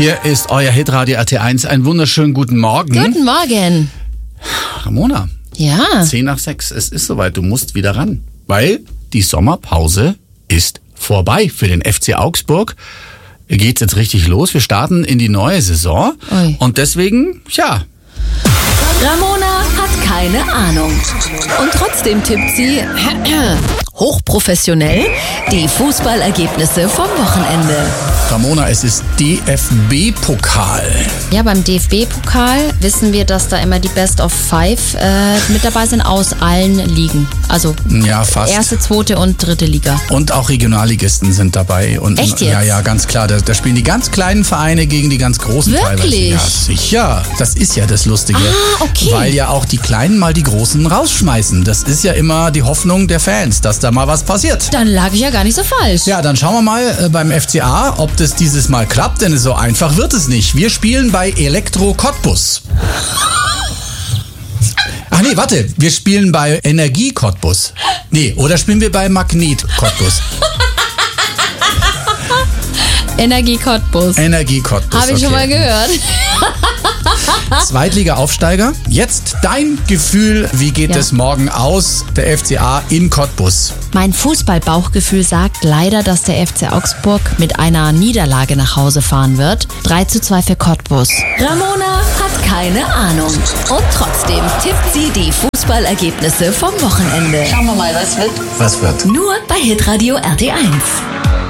Hier ist euer Hitradio RT1. Einen wunderschönen guten Morgen. Guten Morgen. Ramona. Ja. 5:10. Es ist soweit, du musst wieder ran. Weil die Sommerpause ist vorbei für den FC Augsburg. Geht's jetzt richtig los. Wir starten in die neue Saison. Ui. Und deswegen, Ramona hat keine Ahnung. Und trotzdem tippt sie hochprofessionell die Fußballergebnisse vom Wochenende. Ramona, es ist DFB-Pokal. Ja, beim DFB-Pokal wissen wir, dass da immer die Best of Five mit dabei sind aus allen Ligen. Also Ja, fast. erste, zweite und dritte Liga. Und auch Regionalligisten sind dabei. Und Echt jetzt? Ja, ganz klar. Da spielen die ganz kleinen Vereine gegen die ganz großen teilweise. Wirklich? Ja, sicher. Das ist ja das Lustige. Ah, okay. Weil ja auch die Kleinen mal die Großen rausschmeißen. Das ist ja immer die Hoffnung der Fans, dass da mal was passiert. Dann lag ich ja gar nicht so falsch. Ja, dann schauen wir mal beim FCA, ob das dieses Mal klappt, denn so einfach wird es nicht. Wir spielen bei Elektro Cottbus. Ach nee, warte, wir spielen bei Energie Cottbus. Nee, oder spielen wir bei Magnet Cottbus? Energie Cottbus. Energie Cottbus. Habe ich schon mal gehört. Zweitliga-Aufsteiger. Jetzt dein Gefühl, wie geht Ja. es morgen aus, der FCA in Cottbus? Mein Fußballbauchgefühl sagt leider, dass der FC Augsburg mit einer Niederlage nach Hause fahren wird. 3:2 für Cottbus. Ramona hat keine Ahnung. Und trotzdem tippt sie die Fußballergebnisse vom Wochenende. Schauen wir mal, was wird. Was wird? Nur bei Hitradio RT1.